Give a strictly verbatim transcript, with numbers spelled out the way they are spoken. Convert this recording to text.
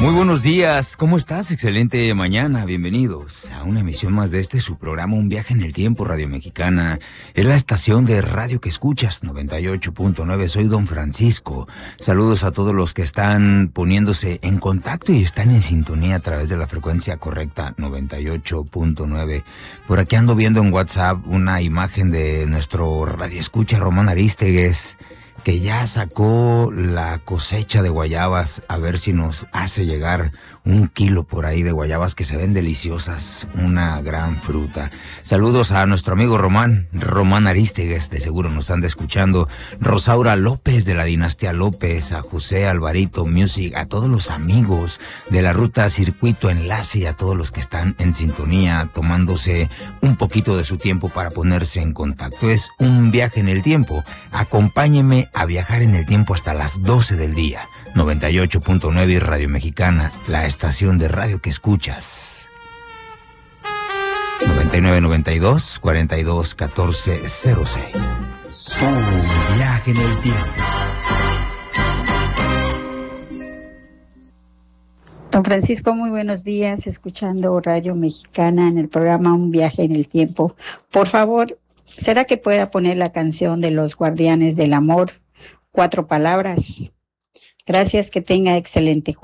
Muy buenos días, ¿cómo estás? Excelente mañana, bienvenidos a una emisión más de este su programa Un Viaje en el Tiempo, Radio Mexicana. Es la estación de radio que escuchas, noventa y ocho punto nueve, soy Don Francisco. Saludos a todos los que están poniéndose en contacto y están en sintonía a través de la frecuencia correcta, noventa y ocho punto nueve. Por aquí ando viendo en WhatsApp una imagen de nuestro radioescucha Román Arísteguez, que ya sacó la cosecha de guayabas, a ver si nos hace llegar un kilo por ahí de guayabas que se ven deliciosas, una gran fruta. Saludos a nuestro amigo Román, Román Arísteguez, de seguro nos anda escuchando, Rosaura López de la dinastía López, a José Alvarito Music, a todos los amigos de la ruta Circuito Enlace y a todos los que están en sintonía, tomándose un poquito de su tiempo para ponerse en contacto. Es un viaje en el tiempo. Acompáñeme a viajar en el tiempo hasta las doce del día. noventa y ocho punto nueve y Radio Mexicana, la estación de radio que escuchas. noventa y nueve noventa y dos, cuarenta y dos, catorce, cero seis. Un viaje en el tiempo. Don Francisco, muy buenos días, escuchando Radio Mexicana en el programa Un Viaje en el Tiempo. Por favor, ¿será que pueda poner la canción de Los Guardianes del Amor? Cuatro palabras. Gracias, que tenga excelente jueves.